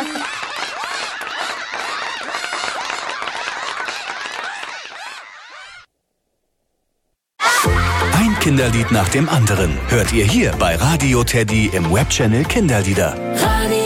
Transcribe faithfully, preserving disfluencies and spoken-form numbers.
Ein Kinderlied nach dem anderen hört ihr hier bei Radio Teddy im Webchannel Kinderlieder.